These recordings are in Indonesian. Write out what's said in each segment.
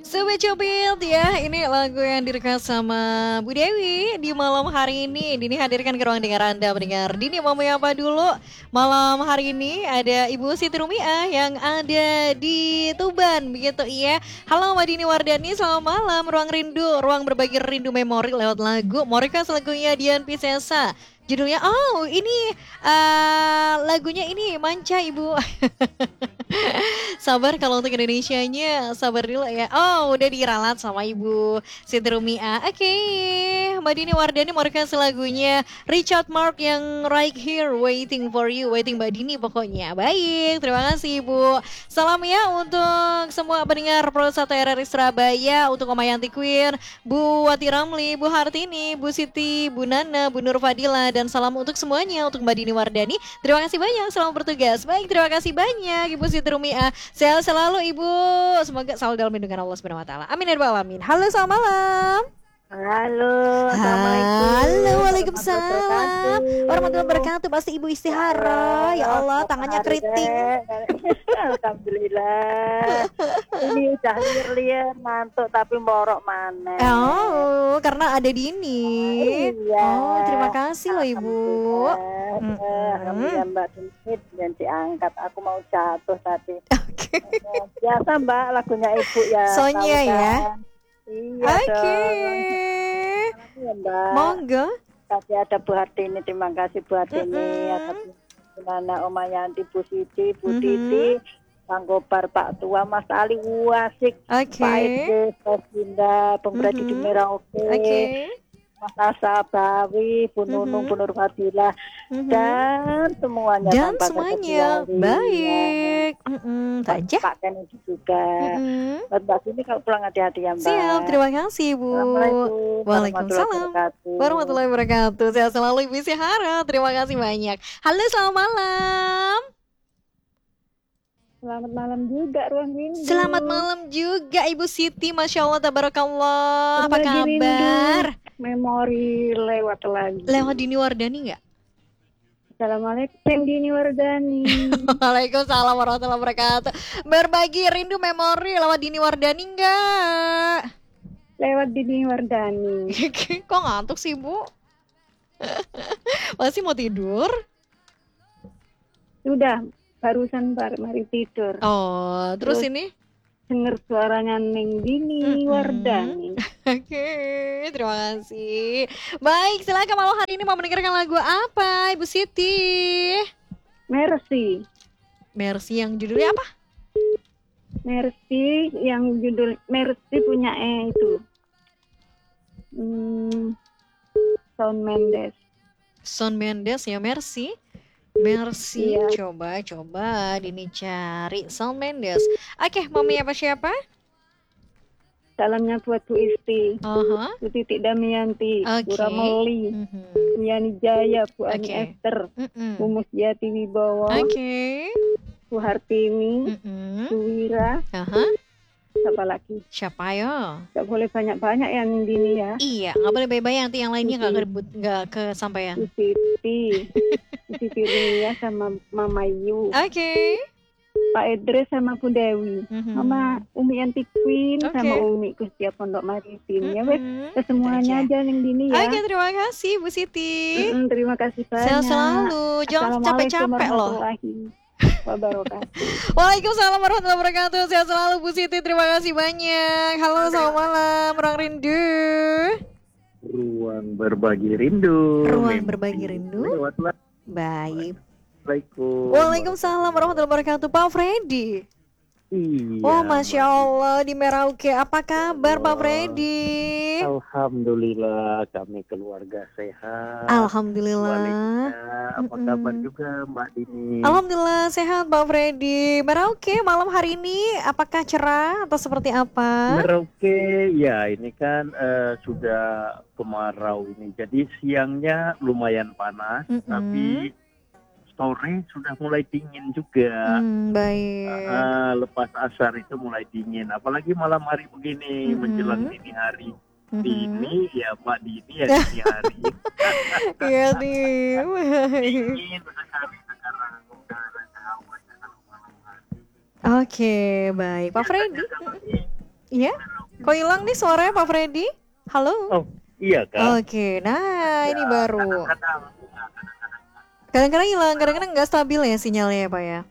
Sobat Cupid ya, ini lagu yang direkam sama Bu Dewi di malam hari ini. Dini hadirkan ke ruang dengar Anda mendengar Dini mau apa dulu. Malam hari ini ada Ibu Siti Rumiah yang ada di Tuban begitu iya. Halo Mbak Dini Wardani, selamat malam. Ruang Rindu, ruang berbagi rindu memori lewat lagu. Mau request lagunya Dian Piscesa. Judulnya, oh ini lagunya ini Manca Ibu. Sabar kalau untuk Indonesianya, sabar dulu ya. Oh, udah diralat sama Ibu Siti Rumiah. Oke, Mbak Dini Wardani mau request lagunya Richard Mark yang Right Here Waiting for You. Waiting Mbak Dini pokoknya. Baik, terima kasih Ibu. Salam ya untuk semua pendengar Pro 1 RRI Surabaya, untuk Omayanti Queen, Bu Wati Ramli, Bu Hartini, Bu Siti, Bu Nana, Bu Nur Fadila, dan salam untuk semuanya untuk Mbak Dini Wardani. Terima kasih banyak, selamat bertugas. Baik, terima kasih banyak Ibu Siti Rumiah. Sehat selalu Ibu. Semoga selalu dalam lindungan Allah Subhanahu wa taala. Amin ya rabbal alamin. Halo, selamat malam. Halo, assalamualaikum. Halo, waalaikumsalam. Warahmatullahi wabarakatuh. Pasti Ibu istihara. Ya Allah, tangannya keriting. Alhamdulillah. Ini udah lir-lir, ngantuk tapi morok mana. Oh, karena ada Dini. Iya. Oh, terima kasih loh Ibu. Alhamdulillah Mbak Dinit dan diangkat. Aku mau jatuh tadi. Oke. Biasa Mbak, lagunya Ibu ya. Sonya ya. Iya. Oke. Iya Mbak. Monggo. Tadi ada Bu Hartini, terima kasih Bu Hartini. Ada Nana, Omayanti, Bu Siti, Bu Titi, Bang Gobar, Pak Tua, Mas Ali, Wasik, Oke. Pak Ede, Pak Dinda, Bung Brady di Merauke, Mas Asa Bawi, Bu Nunung, Bu Nur Fadila, dan semuanya. Dan semuanya baik. Saja. Pak Kennedy juga. Mbak Sini kalau pulang hati-hati ya Mbak. Siap, terima kasih Bu. Assalamualaikum. Waalaikumsalam warahmatullahi wabarakatuh. Sehat selalu Ibu Sihara. Terima kasih banyak. Halo, selamat malam. Selamat malam juga Ruang Rindu. Selamat malam juga Ibu Siti. Masya Allah, tabarakallah. Apa kabar? Memori lewat lagi. Lewat Dini Wardani nggak? Assalamualaikum Dini Wardani. Waalaikumsalam warahmatullahi wabarakatuh. Berbagi rindu memori lewat Dini Wardani nggak? Lewat Dini Wardani. Kok ngantuk sih Bu? Masih mau tidur? Sudah, barusan mari tidur. Oh, terus ini? Dengar suaranya Neng Dini Wardani. Oke, terima kasih. Baik, silakan malam hari ini mau mendengarkan lagu apa, Ibu Siti? Mercy. Mercy yang judulnya apa? Mercy yang judul Mercy punya itu. Shawn Mendes. Shawn Mendes ya, Mercy. Mercy, iya. coba Dini cari Shawn Mendes. Oke, mami apa siapa? Salamnya buat Bu Isti, Bu Titik Damianti, Bu Rameli, Bu Yani Jaya, Bu Ani Esther, Bu Musjati Wibowo, Bu Hartini, Bu Wira, siapa lagi? Siapa ya? Gak boleh banyak-banyak yang Dini ya. Iya, gak boleh banyak, nanti yang lainnya gak kesampaian. Bu Siti, Bu Siti Ria sama Mama Yu. Pak Edres sama Bu Dewi, sama Umi Yanti Queen, sama Umi Kustia Pondok Maritim. Ya wes, semuanya aja yang Dini ya. Oke, terima kasih Bu Siti. Terima kasih banyak. Sehat selalu, jangan capek-capek loh. Waalaikumsalam warahmatullahi wabarakatuh. Sehat selalu Bu Siti, terima kasih banyak. Halo, selamat malam, Ruang Rindu. Ruang berbagi rindu. Ruang berbagi rindu. Baik. Waalaikumsalam warahmatullahi wabarakatuh. Pak Freddy. Iya. Oh, Masya Allah, di Merauke. Apa kabar Pak Freddy? Alhamdulillah, kami keluarga sehat. Alhamdulillah. Apa kabar juga Mbak Dini? Alhamdulillah sehat Pak Freddy. Merauke malam hari ini apakah cerah atau seperti apa? Merauke, ya ini kan sudah kemarau ini. Jadi siangnya lumayan panas, tapi sore sudah mulai dingin juga. Baik. Lepas asar itu mulai dingin. Apalagi malam hari begini menjelang dini hari. Dini ya Mbak Dini ya dini hari. Iya nih. Dingin sekali sekarang udaranya awalnya kalau malam hari. Oke, baik Pak Freddy. Iya. Kok hilang nih suaranya Pak Freddy? Halo? Oh, iya kan? Oke, nah ini baru. Kadang-kadang hilang, kadang-kadang nggak stabil ya sinyalnya ya Pak ya?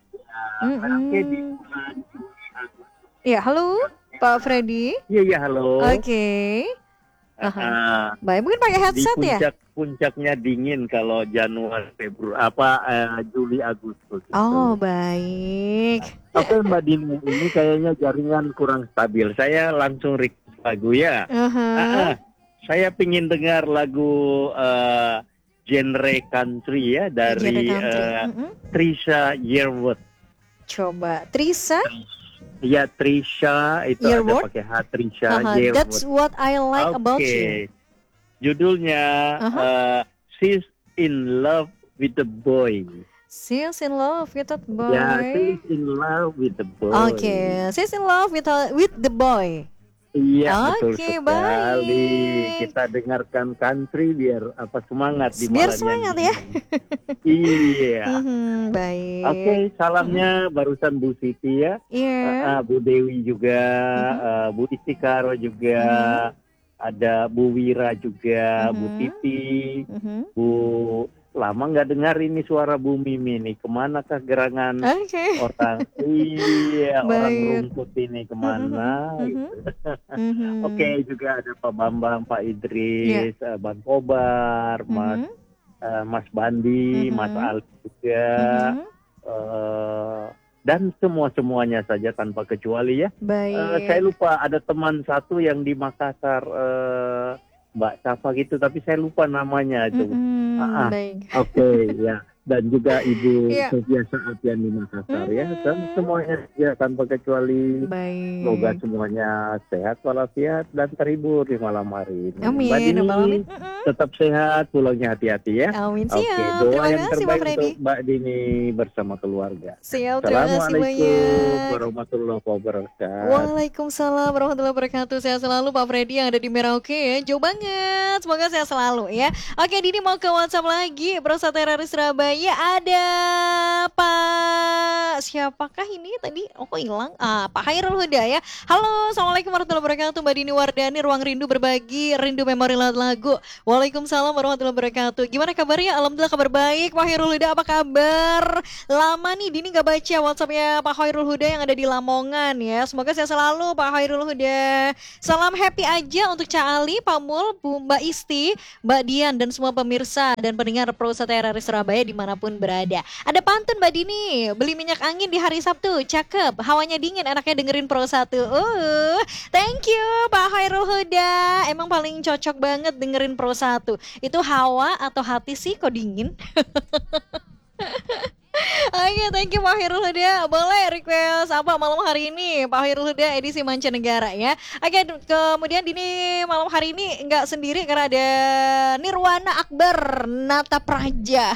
Iya, halo Pak Freddy? Iya, halo. Oke. Baik, mungkin pakai headset ya? Puncaknya dingin kalau Januari, Februari, Juli, Agustus. Oh, baik. Oke, Mbak Dini, ini kayaknya jaringan kurang stabil. Saya langsung request lagu ya. Saya pingin dengar lagu genre country ya dari Trisha Yearwood. Coba, Trisha? Ya, Trisha itu Yearwood? Ada pakai H, Trisha Yearwood. That's what I like about you. Judulnya She's in Love with the Boy. She's in love with that boy. Ya, she's in love with the boy. Oke, she's in love with the boy. Iya, betul sekali. Baik. Kita dengarkan country biar semangat di malam. Biar semangat ya. Iya. Baik. Oke, salamnya barusan Bu Siti ya. Iya. Bu Dewi juga, Bu Istikaro juga. Ada Bu Wira juga, Bu Titi, Bu lama nggak dengar ini suara Bu Mimi nih. Kemanakah gerangan orang? Iya, orang rumput ini kemana? Oke, juga ada Pak Bambang, Pak Idris, Bang Kobar, Mas Bandi, Mas Ali juga. Dan semuanya saja tanpa kecuali ya. Baik. Saya lupa ada teman satu yang di Makassar, Mbak Safa gitu, tapi saya lupa namanya itu. Baik. Oke, ya. Dan juga Ibu Sofia Saatian di Makassar ya. Dan semuanya ya tanpa kecuali. Baik. Semoga semuanya sehat walafiat dan terhibur di malam hari ini. Amin. Mbak Dini tetap sehat, pulangnya hati-hati ya. Amin. Oke, Siap. doa Terima yang kasih Pak terbaik Freddy. untuk Mbak Dini bersama keluarga. Siap, terima kasih Assalamualaikum banyak. warahmatullahi wabarakatuh. Waalaikumsalam warahmatullahi wabarakatuh. Sehat selalu Pak Freddy yang ada di Merauke ya. Jauh banget. Semoga sehat selalu ya. Oke, Dini mau ke WhatsApp lagi. Perusahaan Teroris Surabaya ada Pak. Siapakah ini tadi? Oh, kok hilang? Pak Hairul Huda ya. Halo, assalamualaikum warahmatullahi wabarakatuh. Mbak Dini Wardani, Ruang Rindu berbagi rindu memori lagu. Waalaikumsalam warahmatullahi wabarakatuh. Gimana kabarnya? Alhamdulillah kabar baik. Pak Hairul Huda apa kabar? Lama nih Dini gak baca WhatsAppnya Pak Hairul Huda yang ada di Lamongan ya. Semoga sehat selalu Pak Hairul Huda. Salam happy aja untuk Cak Ali, Pak Mul, Mbak Isti, Mbak Dian dan semua pemirsa dan pendengar Pro Satera Surabaya dimanapun berada. Ada pantun Mbak Dini, beli minyak angin di hari Sabtu, cakep, hawanya dingin, enaknya dengerin Pro 1. Thank you Pak Hairul Huda, emang paling cocok banget dengerin Pro 1. Itu hawa atau hati sih kok dingin? Oke, thank you Pak Hairul Huda. Boleh request apa malam hari ini Pak Hairul Huda edisi mancanegara ya. Oke, kemudian Dini malam hari ini nggak sendiri karena ada Nirwana Akbar Natapraja.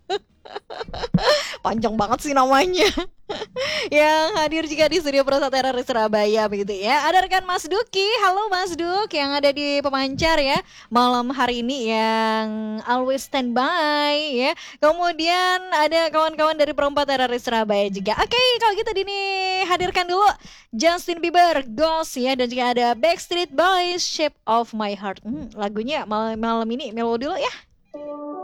Panjang banget sih namanya. Yang hadir juga di studio Pro Satera Surabaya begitu ya. Ada rekan Mas Duki. Halo Mas Duk yang ada di pemancar ya malam hari ini yang always standby ya. Kemudian ada kawan-kawan dari Pro 4 RRI Surabaya juga. Oke, kalau gitu Dini hadirkan dulu Justin Bieber Ghost ya, dan juga ada Backstreet Boys Shape of My Heart. Lagunya malam ini melodi dulu ya.